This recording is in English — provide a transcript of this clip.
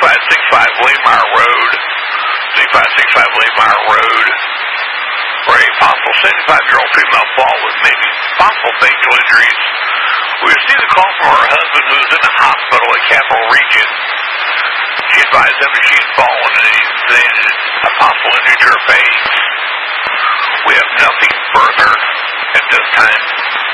2565 Waymire Road, 2565 Waymire Road, for a possible 75-year-old female fall with maybe possible facial injuries. We received a call from her husband who is in the hospital at Capital Region. She advised him that she had fallen and a possible injury to her face. We have nothing further at this time.